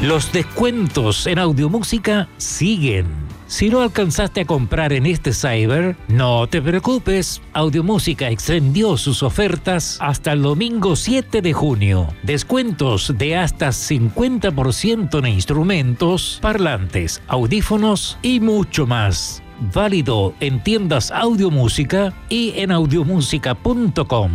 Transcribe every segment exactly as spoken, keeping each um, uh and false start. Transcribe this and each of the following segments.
Los descuentos en Audiomúsica siguen. Si no alcanzaste a comprar en este cyber, no te preocupes. Audiomúsica extendió sus ofertas hasta el domingo siete de junio. Descuentos de hasta cincuenta por ciento en instrumentos, parlantes, audífonos y mucho más. Válido en tiendas Audiomúsica y en audiomúsica punto com.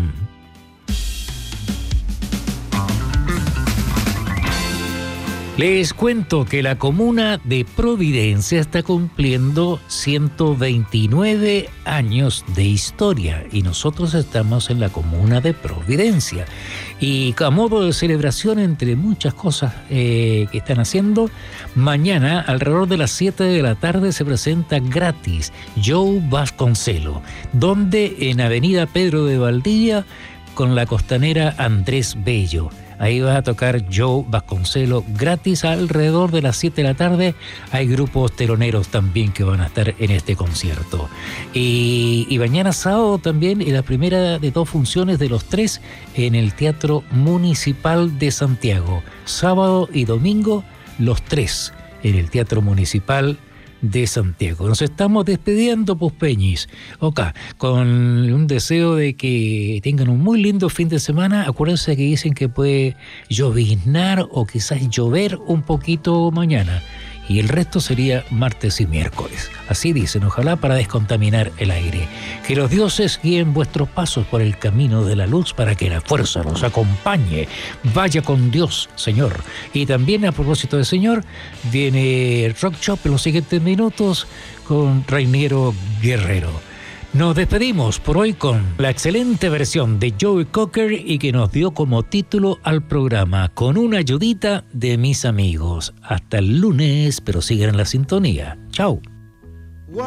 Les cuento que la comuna de Providencia está cumpliendo ciento veintinueve años de historia y nosotros estamos en la comuna de Providencia. Y a modo de celebración, entre muchas cosas eh, que están haciendo, mañana alrededor de las siete de la tarde se presenta gratis Joe Vasconcelo, donde en Avenida Pedro de Valdivia con la costanera Andrés Bello. Ahí va a tocar Joe Vasconcelo gratis alrededor de las siete de la tarde. Hay grupos teloneros también que van a estar en este concierto. Y, y mañana sábado también en la primera de dos funciones de los tres en el Teatro Municipal de Santiago. Sábado y domingo los tres en el Teatro Municipal de Santiago. Nos estamos despidiendo, Puspeñis. Ok, con un deseo de que tengan un muy lindo fin de semana. Acuérdense que dicen que puede lloviznar o quizás llover un poquito mañana. Y el resto sería martes y miércoles. Así dicen, ojalá para descontaminar el aire. Que los dioses guíen vuestros pasos por el camino de la luz para que la fuerza los acompañe. Vaya con Dios, Señor. Y también a propósito del Señor, viene Rock Shop en los siguientes minutos con Reiniero Guerrero. Nos despedimos por hoy con la excelente versión de Joe Cocker y que nos dio como título al programa, con una ayudita de mis amigos. Hasta el lunes, pero sigan en la sintonía. Chao.